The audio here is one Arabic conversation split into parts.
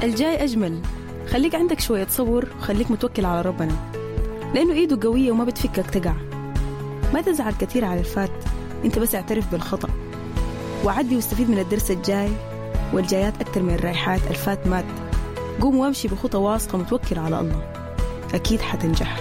الجاي أجمل. خليك عندك شوية صبر وخليك متوكل على ربنا، لأنه إيده قوية وما بتفكك تقع. ما تزعل كتير على الفات، انت بس اعترف بالخطأ وعدي واستفيد من الدرس الجاي، والجايات أكتر من الرايحات. الفات مات. قوم وامشي بخطى واثقة متوكل على الله، أكيد حتنجح.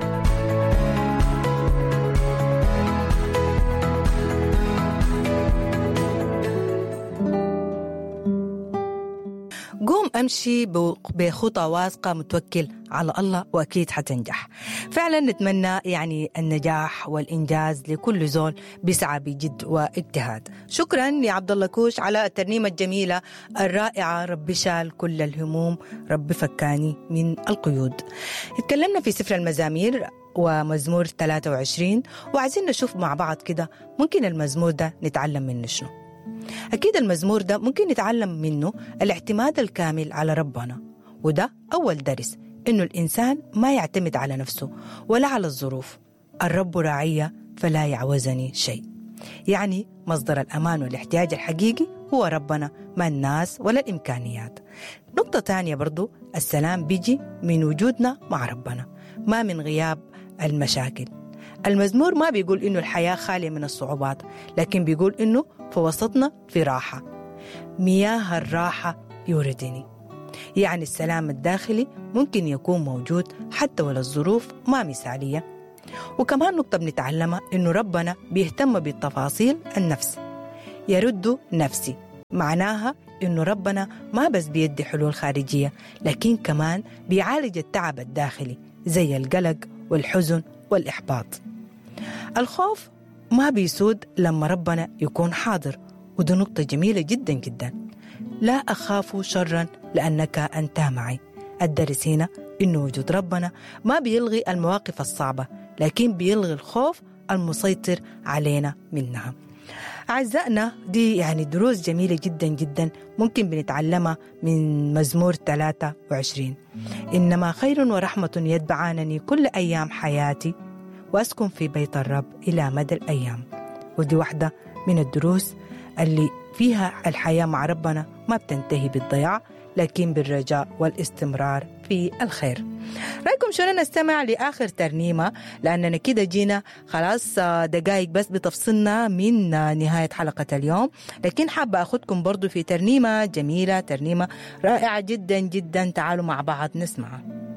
قوم أمشي بخطى واثقة متوكل على الله وأكيد حتنجح. فعلا نتمنى يعني النجاح والإنجاز لكل زول بيسعى بجد واجتهاد. شكرا يا عبد الله كوش على الترنيمة الجميلة الرائعة، ربي شال كل الهموم ربي فكاني من القيود. اتكلمنا في سفر المزامير ومزمور 23، وعايزين نشوف مع بعض كده ممكن المزمور ده نتعلم منه شنو. أكيد المزمور ده ممكن نتعلم منه الاعتماد الكامل على ربنا، وده أول درس، إنه الإنسان ما يعتمد على نفسه ولا على الظروف. الرب راعي فلا يعوزني شيء، يعني مصدر الأمان والاحتياج الحقيقي هو ربنا، ما الناس ولا الإمكانيات. نقطة تانية برضو، السلام بيجي من وجودنا مع ربنا، ما من غياب المشاكل. المزمور ما بيقول إنه الحياة خالية من الصعوبات، لكن بيقول إنه في وسطنا في راحة، مياه الراحة يوردني. يعني السلام الداخلي ممكن يكون موجود حتى ولا الظروف ما مثالية. وكمان نقطة بنتعلمها إنه ربنا بيهتم بالتفاصيل النفس. يرد نفسي معناها إنه ربنا ما بس بيدي حلول خارجية، لكن كمان بيعالج التعب الداخلي زي القلق والحزن والإحباط. الخوف ما بيسود لما ربنا يكون حاضر، ودي نقطة جميلة جدا جدا. لا أخاف شرا لأنك أنت معي. الدرس هنا إنه وجود ربنا ما بيلغي المواقف الصعبة، لكن بيلغي الخوف المسيطر علينا منها. أعزائنا، دي يعني دروس جميلة جدا جدا ممكن بنتعلمها من مزمور 23. إنما خير ورحمة يتبعانني كل أيام حياتي، وأسكن في بيت الرب إلى مدى الأيام. ودي واحدة من الدروس اللي فيها الحياة مع ربنا ما بتنتهي بالضياع، لكن بالرجاء والاستمرار في الخير. رأيكم شو نستمع لآخر ترنيمة، لأننا كده جينا خلاص دقائق بس بتفصلنا من نهاية حلقة اليوم، لكن حابة أخذكم برضو في ترنيمة جميلة، ترنيمة رائعة جدا جدا. تعالوا مع بعض نسمعها.